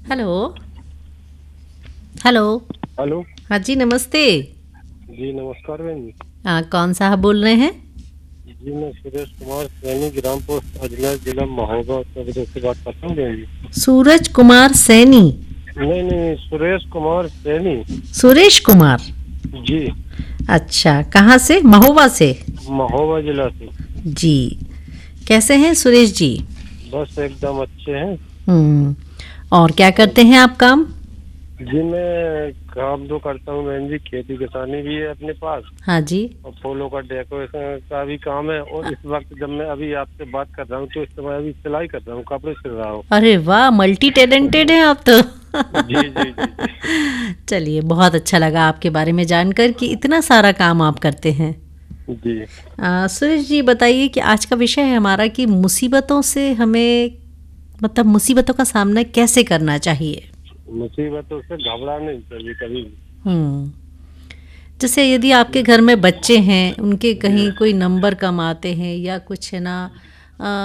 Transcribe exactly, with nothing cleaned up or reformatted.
Hello. Hello. Hello. हाँ जी, नमस्ते। जी नमस्कार बहन जी। हाँ, कौन साहब बोल रहे हैं? जी मैं सुरेश कुमार सैनी, ग्राम पोस्ट अजमेर, जिला महोबा, उत्तर प्रदेश से बात करता हूँ बहन जी। सूरज कुमार सैनी। नहीं नहीं, सुरेश कुमार सैनी। सुरेश कुमार। जी। अच्छा, कहाँ से? महोबा से। महोबा जिला से। जी। कैसे हैं सुरेश जी? बस एकदम अच्छे हैं। हम्म। और क्या करते हैं आप काम? जी मैं काम तो करता हूँ बहन जी, खेती किसानी भी है अपने पास, हाँ जी। और फूलों का डेकोरेशन का भी काम है। और इस वक्त जब मैं अभी आपसे बात कर रहा हूँ तो इस समय अभी सिलाई कर रहा हूँ, कपड़े सिल रहा हूँ। अरे वाह, मल्टी टैलेंटेड हैं आप तो। जी जी जी जी। चलिए, बहुत अच्छा लगा आपके बारे में जानकर कि इतना सारा काम आप करते हैं। जी। आ, सुरेश जी, बताइए कि आज का विषय है हमारा कि मुसीबतों से हमें, मतलब मुसीबतों का सामना कैसे करना चाहिए। मुसीबतों से घबराना नहीं चाहिए कभी भी। हम्म। जैसे यदि आपके घर में बच्चे हैं, उनके जी कहीं कोई नंबर कम आते हैं या कुछ है ना,